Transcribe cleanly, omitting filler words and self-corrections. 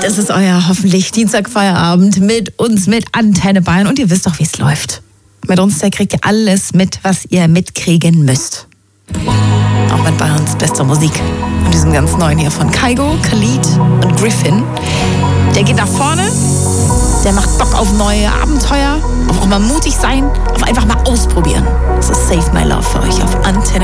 Es ist euer hoffentlich Dienstagfeierabend mit uns, mit Antenne Bayern. Und ihr wisst doch, wie es läuft. Mit uns, da kriegt ihr alles mit, was ihr mitkriegen müsst. Auch mit Bayerns bester Musik. Und diesem ganz neuen hier von Kygo, Khalid und Griffin. Der geht nach vorne, der macht Bock auf neue Abenteuer, auf auch mal mutig sein, auf einfach mal ausprobieren. Das ist Save My Love für euch auf Antenne.